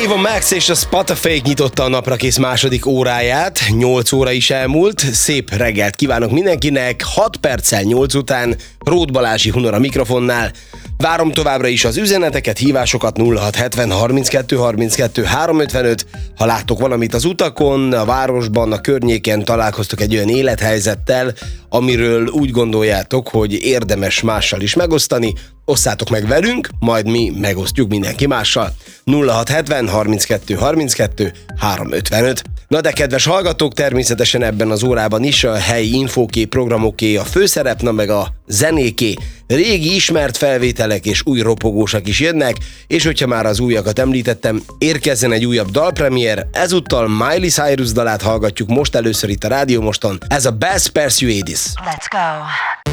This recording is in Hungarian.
Ava Max és a Spotify nyitotta a naprakész második óráját, 8 óra is elmúlt, szép reggelt kívánok mindenkinek, 6 perccel 8 után Róth Balázsi Hunor a mikrofonnál. Várom továbbra is az üzeneteket, hívásokat 0670 32 32 355. Ha láttok valamit az utakon, a városban, a környéken találkoztok egy olyan élethelyzettel, amiről úgy gondoljátok, hogy érdemes mással is megosztani, osszátok meg velünk, majd mi megosztjuk mindenki mással. 0670 32 32 355. Na de kedves hallgatók, természetesen ebben az órában is a helyi infóké, programoké, a főszerep, na meg a zenéké. Régi ismert felvételek és új ropogósak is jönnek, és hogyha már az újakat említettem, érkezzen egy újabb dalpremiér, ezúttal Miley Cyrus dalát hallgatjuk most először itt a Rádió Moston. Ez a Best Persuadis. Let's go.